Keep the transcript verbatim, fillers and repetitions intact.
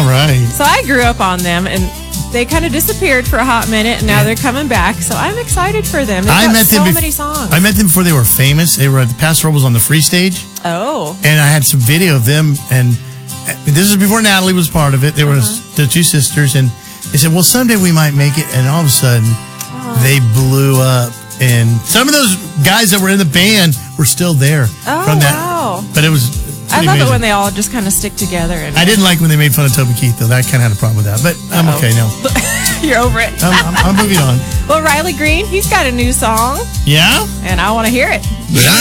right. So I grew up on them, and they kind of disappeared for a hot minute, and now they're coming back. So I'm excited for them. They've I got met so them. Bef- many songs. I met them before they were famous. They were at the Pastoral was on the Free Stage, oh, and I had some video of them. And this is before Natalie was part of it. They were Uh-huh. the two sisters, and they said, "Well, someday we might make it." And all of a sudden, Uh-huh. they blew up. And some of those guys that were in the band were still there Oh, from that. wow. But it was. I pretty love amazing. it when they all just kind of stick together. And I didn't like when they made fun of Toby Keith, though. That kind of had a problem with that. But I'm Uh-oh. okay now. You're over it. I'm, I'm, I'm moving on. Well, Riley Green, he's got a new song, Yeah? and I want to hear it. Yeah.